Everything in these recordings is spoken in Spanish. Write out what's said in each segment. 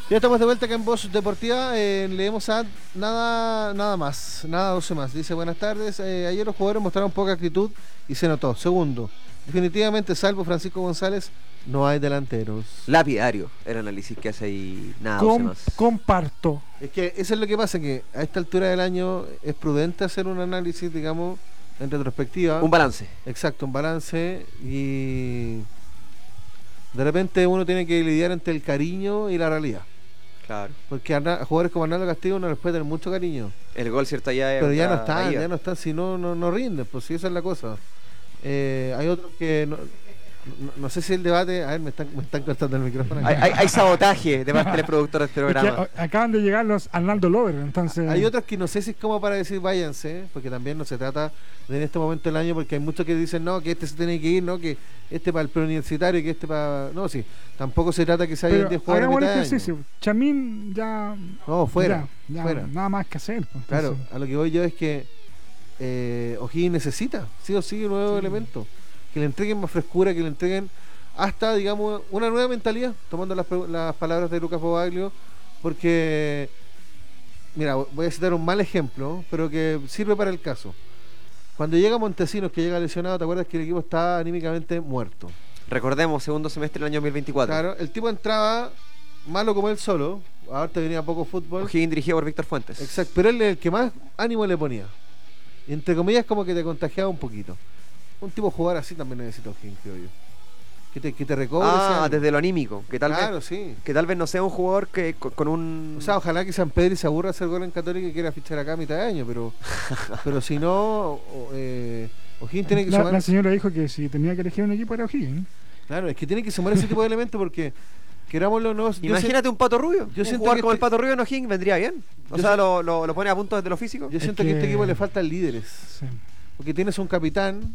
Ya estamos de vuelta acá en Voz Deportiva. Leemos a nada más, nada 12 más. Dice, buenas tardes. Ayer los jugadores mostraron poca actitud y se notó. Segundo, definitivamente, salvo Francisco González, no hay delanteros. Lapidario el análisis que hace ahí, nada 12 más. Comparto. Es que eso es lo que pasa, que a esta altura del año es prudente hacer un análisis, digamos, en retrospectiva. Un balance. Exacto, un balance. Y de repente uno tiene que lidiar entre el cariño y la realidad. Claro. Porque a jugadores como Arnaldo Castillo uno les puede tener mucho cariño. El gol, cierto, ya es. Pero ya no están, si no rinden, pues si esa es la cosa. Hay otros que no sé si el debate. A ver, me están cortando el micrófono. Hay sabotaje de parte del productor de este programa. Es que acaban de llegar los Arnaldo Lover, entonces. Hay otros que no sé si es como para decir váyanse, porque también no se trata de en este momento del año, porque hay muchos que dicen no, que este se tiene que ir, no, que este para el preuniversitario, que este para. No, sí, tampoco se trata que se hayan 10 jugadores. Hagamos el ejercicio. Chamín ya. No, fuera. Fuera. Nada más que hacer. Pues, claro, a lo que voy yo es que O'Higgins necesita, sí o sí, un nuevo elemento. Que le entreguen más frescura, que le entreguen hasta, digamos, una nueva mentalidad, tomando las palabras de Lucas Bobaglio, porque, mira, voy a citar un mal ejemplo, pero que sirve para el caso. Cuando llega Montesinos, que llega lesionado, ¿te acuerdas que el equipo está anímicamente muerto? Recordemos, segundo semestre del año 2024. Claro, el tipo entraba malo como él solo, ahora te venía poco fútbol. O'Higgins dirigido por Víctor Fuentes. Exacto, pero él es el que más ánimo le ponía. Y entre comillas, como que te contagiaba un poquito. Un tipo jugar así también necesita O'Higgins, creo yo. Que te recobre. Desde lo anímico. Que tal claro, vez, sí. Que tal vez no sea un jugador que con un. O sea, ojalá que San Pedro se aburra de hacer gol en Católica y quiera fichar acá a mitad de año, pero si no, O'Higgins tiene que sumar. La señora dijo que si tenía que elegir un equipo era O'Higgins. Claro, es que tiene que sumar ese tipo de elementos porque, querámoslo o no. Imagínate un Pato Rubio. Yo un jugador como el Pato Rubio en O'Higgins vendría bien. O sea, lo pone a punto desde lo físico. Yo siento que a este equipo le faltan líderes. Sí. Porque tienes un capitán.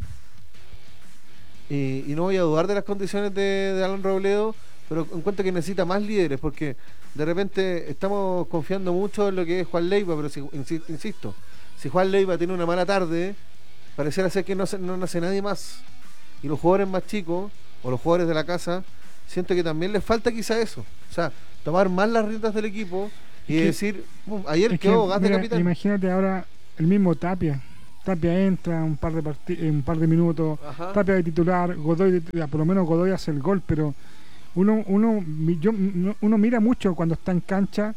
Y no voy a dudar de las condiciones de Alan Robledo, pero encuentro que necesita más líderes, porque de repente estamos confiando mucho en lo que es Juan Leiva, pero insisto, si Juan Leiva tiene una mala tarde, pareciera ser que no nace nadie más. Y los jugadores más chicos, o los jugadores de la casa, siento que también les falta quizá eso. O sea, tomar más las riendas del equipo y decir, ayer quedó gas de capitán. Imagínate ahora el mismo Tapia entra un par de minutos. Ajá. Tapia de titular, Godoy por lo menos Godoy hace el gol, pero uno mira mucho cuando está en cancha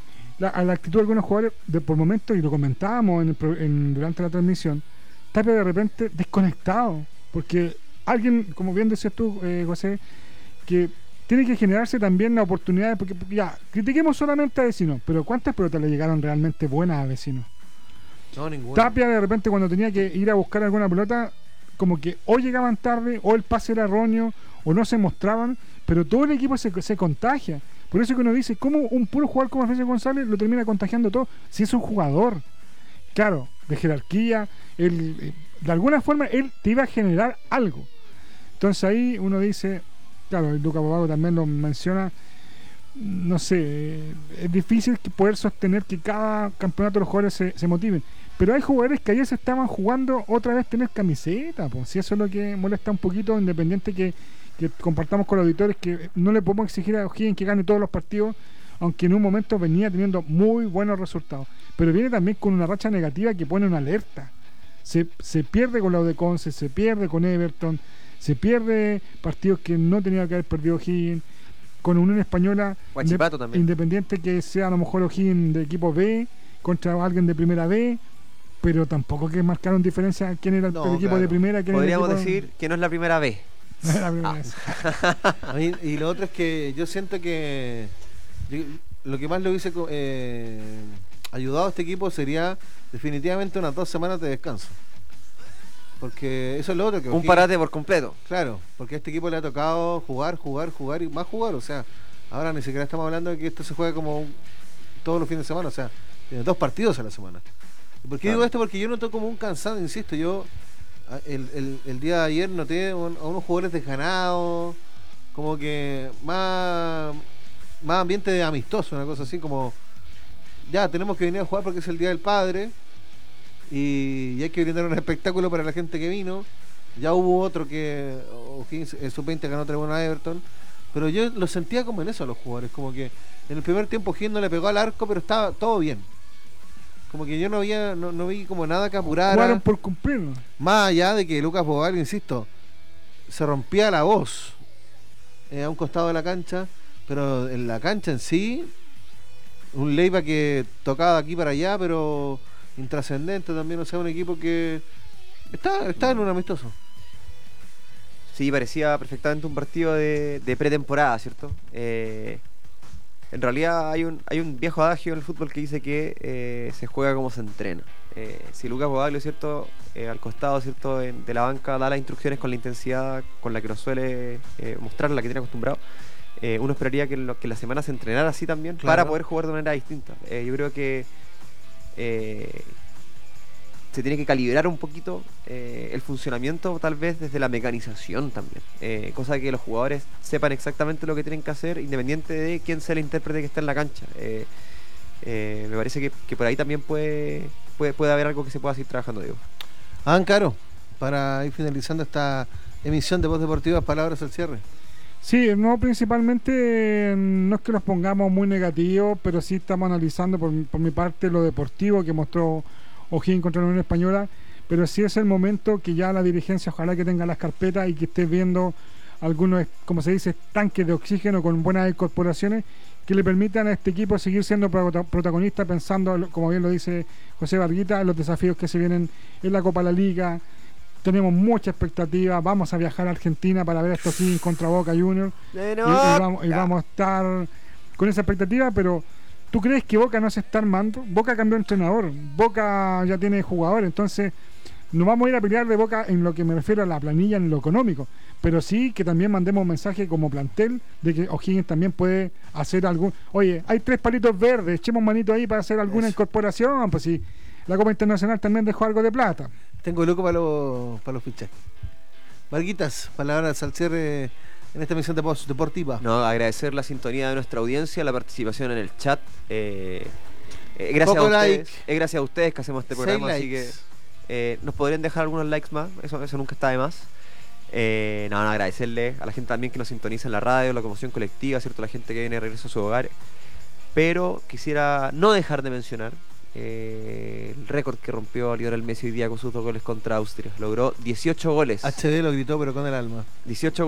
a la actitud de algunos jugadores por momentos, y lo comentábamos durante la transmisión. Tapia de repente desconectado, porque alguien, como bien decías tú, José, que tiene que generarse también la oportunidad, porque ya, critiquemos solamente a Vecinos, pero ¿cuántas pelotas le llegaron realmente buenas a Vecinos? No, ninguna. Tapia de repente cuando tenía que ir a buscar alguna pelota, como que o llegaban tarde, o el pase era erróneo, o no se mostraban, pero todo el equipo se contagia. Por eso que uno dice, ¿cómo un puro jugador como Alfredo González lo termina contagiando todo? Si es un jugador, claro, de jerarquía, de alguna forma él te iba a generar algo. Entonces ahí uno dice, claro, el Lucas Bobago también lo menciona, no sé, es difícil poder sostener que cada campeonato los jugadores se motiven, pero hay jugadores que ayer se estaban jugando otra vez tener camiseta, pues si eso es lo que molesta un poquito, independiente que compartamos con los auditores, que no le podemos exigir a O'Higgins que gane todos los partidos, aunque en un momento venía teniendo muy buenos resultados, pero viene también con una racha negativa que pone una alerta. Se pierde con la de Conce, se pierde con Everton, se pierde partidos que no tenía que haber perdido O'Higgins, con Unión Española, independiente que sea a lo mejor O'Higgins de equipo B contra alguien de primera B, pero tampoco que marcaron diferencia quién era el equipo de primera. Podríamos decir que no es la primera B. No es la primera vez. Y lo otro es que yo siento que lo que más le hubiese ayudado a este equipo sería definitivamente unas 2 semanas de descanso. Porque eso es lo otro que un parate por completo. Claro, porque a este equipo le ha tocado jugar y más jugar. O sea, ahora ni siquiera estamos hablando de que esto se juega como todos los fines de semana. O sea, tiene 2 partidos a la semana. ¿Por qué digo esto? Porque yo noto como un cansado, insisto. Yo el día de ayer noté a unos jugadores desganados, como que más ambiente de amistoso, una cosa así como ya tenemos que venir a jugar porque es el Día del Padre. Y hay que brindar un espectáculo para la gente que vino. Ya hubo otro que el Sub-20 ganó 3-1 a Everton, Pero yo lo sentía como en eso a los jugadores, como que en el primer tiempo O'Higgins no le pegó al arco, pero estaba todo bien. Como que yo no vi como nada que apurara. Jugaron por cumplir, ¿no? Más allá de que Lucas Bogal, insisto, se rompía la voz a un costado de la cancha, pero en la cancha en sí, un Leiva que tocaba de aquí para allá, pero intrascendente también, o sea, un equipo que está en un amistoso. Sí, parecía perfectamente un partido de pretemporada, ¿cierto? En realidad hay un viejo adagio en el fútbol que dice que se juega como se entrena. Si Lucas Bogaglio, ¿cierto? Al costado, ¿cierto? De la banca da las instrucciones con la intensidad con la que nos suele mostrar, la que tiene acostumbrado. Uno esperaría que la semana se entrenara así también, Claro, para poder jugar de manera distinta. Yo creo que se tiene que calibrar un poquito el funcionamiento, tal vez desde la mecanización también, cosa de que los jugadores sepan exactamente lo que tienen que hacer independiente de quién sea el intérprete que está en la cancha. Me parece que por ahí también puede haber algo que se pueda seguir trabajando, Diego. Caro, para ir finalizando esta emisión de Voz Deportiva, palabras al cierre. Sí, no, principalmente no es que los pongamos muy negativos, pero sí estamos analizando por mi parte lo deportivo que mostró O'Higgins contra la Unión Española, pero sí es el momento que ya la dirigencia ojalá que tenga las carpetas y que esté viendo algunos, como se dice, tanques de oxígeno con buenas incorporaciones que le permitan a este equipo seguir siendo protagonista, pensando, como bien lo dice José Barguita, en los desafíos que se vienen en la Copa de la Liga. Tenemos mucha expectativa, vamos a viajar a Argentina para ver a estos O'Higgins contra Boca Juniors y vamos a estar con esa expectativa, pero ¿tú crees que Boca no se está armando? Boca cambió de entrenador, Boca ya tiene jugadores, entonces no vamos a ir a pelear de Boca en lo que me refiero a la planilla, en lo económico, pero sí que también mandemos un mensaje como plantel de que O'Higgins también puede hacer algún... Oye, hay 3 palitos verdes, echemos manito ahí para hacer alguna incorporación, pues sí, la Copa Internacional también dejó algo de plata. Tengo loco para los fichajes. Marquitas, palabras al cierre en esta emisión de Voz Deportiva. No, agradecer la sintonía de nuestra audiencia, la participación en el chat. Gracias a ustedes. Gracias a ustedes que hacemos este programa, así que nos podrían dejar algunos likes más, eso nunca está de más. Agradecerle a la gente también que nos sintoniza en la radio, la conmoción colectiva, ¿cierto? La gente que viene de regreso a su hogar. Pero quisiera no dejar de mencionar el récord que rompió Lionel Messi hoy día con sus 2 goles contra Austria. Logró 18 goles. HD lo gritó, pero con el alma. 18